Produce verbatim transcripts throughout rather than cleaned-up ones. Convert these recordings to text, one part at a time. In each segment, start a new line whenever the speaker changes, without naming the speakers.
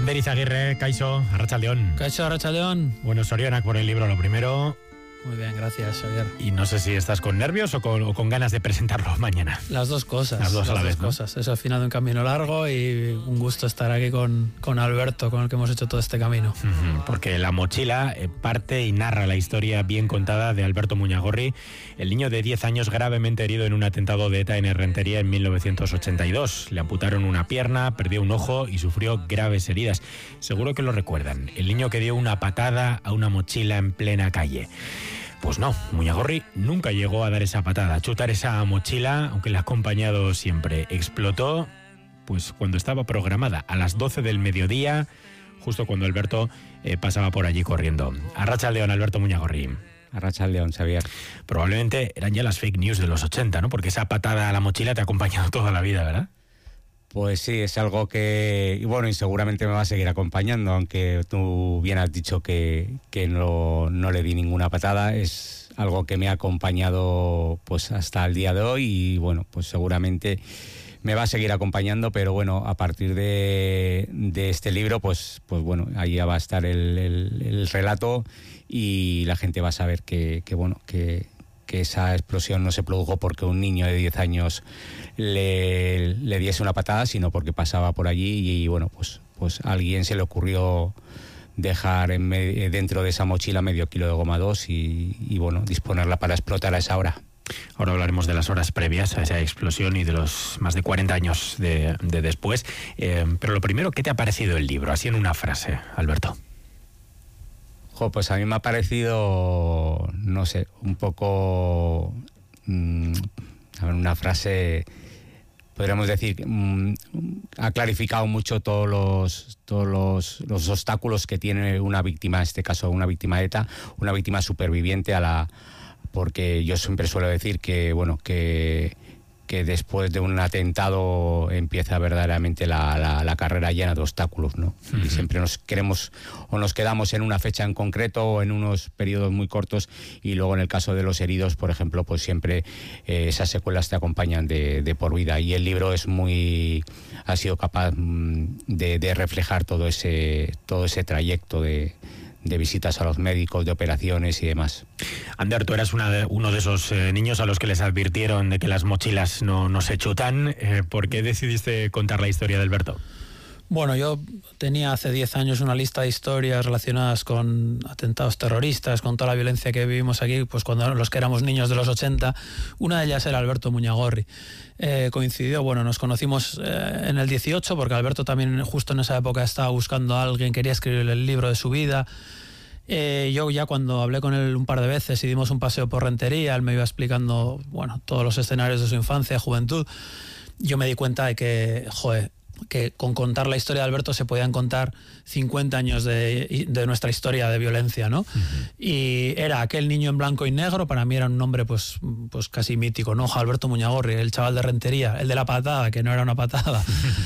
Ander Izaguirre, Kaixo, Arratsaldeon.
Kaixo, Arratsaldeon.
Bueno, sorionak por el libro, lo primero.
Muy bien, gracias, Javier.
Y no sé si estás con nervios o con, o con ganas de presentarlo mañana.
Las dos cosas.
Las dos a la
las
vez,
dos
¿no?
cosas. Es al final de un camino largo y un gusto estar aquí con, con Alberto, con el que hemos hecho todo este camino.
Uh-huh, porque La mochila eh, parte y narra la historia bien contada de Alberto Muñagorri, el niño de diez años gravemente herido en un atentado de ETA en Errentería en mil novecientos ochenta y dos. Le amputaron una pierna, perdió un ojo y sufrió graves heridas. Seguro que lo recuerdan. El niño que dio una patada a una mochila en plena calle. Pues no, Muñagorri nunca llegó a dar esa patada, a chutar esa mochila, aunque le ha acompañado siempre. Explotó, pues cuando estaba programada, a las doce del mediodía, justo cuando Alberto eh, pasaba por allí corriendo. Arratsaldeon, Alberto Muñagorri.
Arratsaldeon, Xavier.
Probablemente eran ya las fake news de los ochenta, ¿no? Porque esa patada a la mochila te ha acompañado toda la vida, ¿verdad?
Pues sí, es algo que, y bueno, y seguramente me va a seguir acompañando, aunque tú bien has dicho que, que no, no le di ninguna patada. Es algo que me ha acompañado pues hasta el día de hoy y bueno, pues seguramente me va a seguir acompañando, pero bueno, a partir de, de este libro, pues, pues bueno, ahí ya va a estar el, el, el relato y la gente va a saber que, que bueno, que... que esa explosión no se produjo porque un niño de diez años le, le diese una patada, sino porque pasaba por allí y, y bueno, pues, pues a alguien se le ocurrió dejar en me, dentro de esa mochila medio kilo de goma dos y, y bueno, disponerla para explotar a esa hora.
Ahora hablaremos de las horas previas a esa explosión y de los más de cuarenta años de, de después. Eh, pero lo primero, ¿qué te ha parecido el libro? Así en una frase, Alberto.
Jo, pues a mí me ha parecido, no sé, un poco, mmm, a ver, una frase, podríamos decir, mmm, ha clarificado mucho todos los todos los, los obstáculos que tiene una víctima, en este caso una víctima de ETA, una víctima superviviente a la, porque yo siempre suelo decir que, bueno, que que después de un atentado empieza verdaderamente la, la, la carrera llena de obstáculos, ¿no? Uh-huh. Y siempre nos queremos o nos quedamos en una fecha en concreto o en unos periodos muy cortos y luego en el caso de los heridos, por ejemplo, pues siempre eh, esas secuelas te acompañan de, de por vida y el libro es muy ha sido capaz mm, de, de reflejar todo ese todo ese trayecto de de visitas a los médicos, de operaciones y demás.
Ander, tú eras una de, uno de esos eh, niños a los que les advirtieron de que las mochilas no, no se chutan. Eh, ¿Por qué decidiste contar la historia de Alberto?
Bueno, yo tenía hace diez años una lista de historias relacionadas con atentados terroristas, con toda la violencia que vivimos aquí, pues cuando los que éramos niños de los ochenta, una de ellas era Alberto Muñagorri. Eh, coincidió, bueno, nos conocimos eh, en el dieciocho, porque Alberto también justo en esa época estaba buscando a alguien, quería escribir el libro de su vida. Eh, yo ya cuando hablé con él un par de veces y dimos un paseo por Rentería, él me iba explicando, bueno, todos los escenarios de su infancia, juventud, yo me di cuenta de que, joder, que con contar la historia de Alberto se podían contar cincuenta años de, de nuestra historia de violencia, ¿no? Uh-huh. Y era aquel niño en blanco y negro, para mí era un nombre pues, pues casi mítico, ¿no? Alberto Muñagorri, el chaval de Rentería, el de la patada, que no era una patada.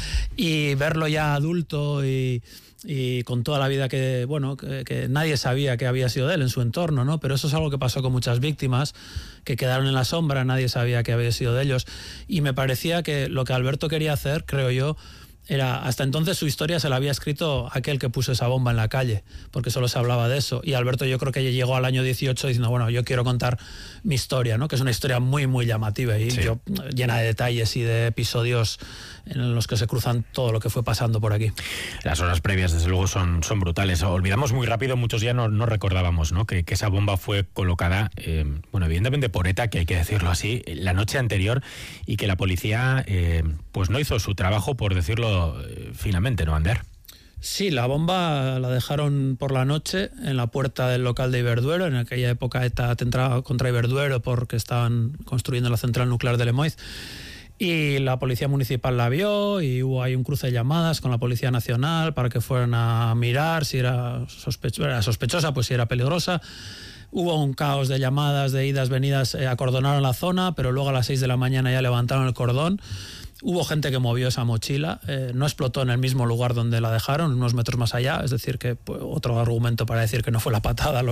Y verlo ya adulto y... y con toda la vida que, bueno, que, que nadie sabía que había sido de él en su entorno, ¿no? Pero eso es algo que pasó con muchas víctimas que quedaron en la sombra, nadie sabía que había sido de ellos y me parecía que lo que Alberto quería hacer, creo yo, era, hasta entonces su historia se la había escrito aquel que puso esa bomba en la calle, porque solo se hablaba de eso, y Alberto yo creo que llegó al año dieciocho diciendo, bueno, yo quiero contar mi historia, ¿no? Que es una historia muy, muy llamativa y sí. yo, llena de detalles y de episodios en los que se cruzan todo lo que fue pasando por aquí.
Las horas previas, desde luego, son, son brutales. Olvidamos muy rápido, muchos ya no, no recordábamos, ¿no? Que, que esa bomba fue colocada, eh, bueno, evidentemente por ETA, que hay que decirlo así, la noche anterior, y que la policía eh, pues no hizo su trabajo, por decirlo eh, finamente, ¿no, Ander?
Sí, la bomba la dejaron por la noche en la puerta del local de Iberduero. En aquella época ETA atentaba contra Iberduero porque estaban construyendo la central nuclear de Lemoiz. Y la policía municipal la vio y hubo ahí un cruce de llamadas con la Policía Nacional para que fueran a mirar si era, sospecho, era sospechosa, pues si era peligrosa. Hubo un caos de llamadas, de idas, venidas, eh, acordonaron la zona, pero luego a las seis de la mañana ya levantaron el cordón. Hubo gente que movió esa mochila, eh, no explotó en el mismo lugar donde la dejaron, unos metros más allá, es decir, que pues, otro argumento para decir que no fue la patada